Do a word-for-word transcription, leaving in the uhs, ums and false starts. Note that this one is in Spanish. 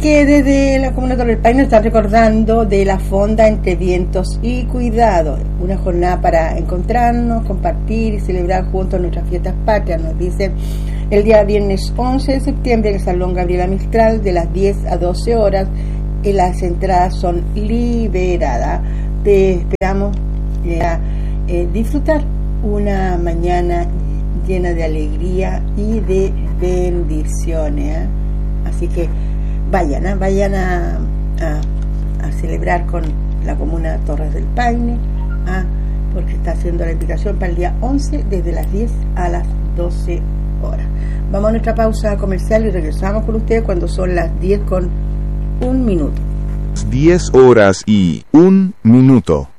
Que desde la Comuna Torres del Paine están recordando de la Fonda Entre Vientos y Cuidado, una jornada para encontrarnos, compartir y celebrar juntos nuestras fiestas patrias, nos dicen el día viernes once de septiembre en el Salón Gabriela Mistral de las diez a doce horas, y las entradas son liberadas. Te esperamos a eh, disfrutar una mañana llena de alegría y de bendiciones, ¿eh? Así que vayan, ¿eh? vayan a, a, a celebrar con la Comuna Torres del Paine, ¿eh? porque está haciendo la invitación para el día once desde las diez a las doce horas. Vamos a nuestra pausa comercial y regresamos con ustedes cuando son las diez con un minuto. diez horas y un minuto.